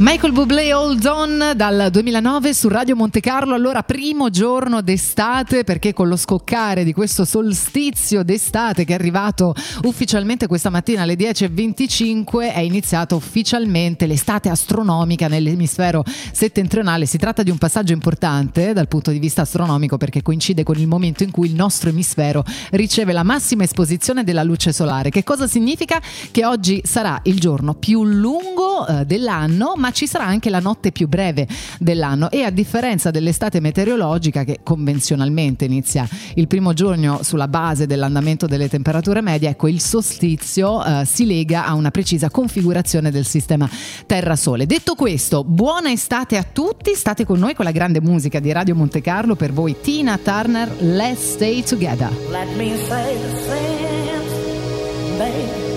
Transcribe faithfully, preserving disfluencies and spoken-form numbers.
Michael Bublé, Hold On, dal duemilanove su Radio Monte Carlo. Allora, primo giorno d'estate, perché con lo scoccare di questo solstizio d'estate che è arrivato ufficialmente questa mattina alle dieci e venticinque è iniziata ufficialmente l'estate astronomica nell'emisfero settentrionale. Si tratta di un passaggio importante dal punto di vista astronomico, perché coincide con il momento in cui il nostro emisfero riceve la massima esposizione della luce solare. Che cosa significa? Che oggi sarà il giorno più lungo eh, dell'anno, ma ci sarà anche la notte più breve dell'anno, e a differenza dell'estate meteorologica, che convenzionalmente inizia il primo giorno sulla base dell'andamento delle temperature medie, ecco, il solstizio eh, si lega a una precisa configurazione del sistema Terra-Sole. Detto questo, buona estate a tutti, state con noi con la grande musica di Radio Monte Carlo. Per voi Tina Turner, Let's Stay Together. Let me say the same.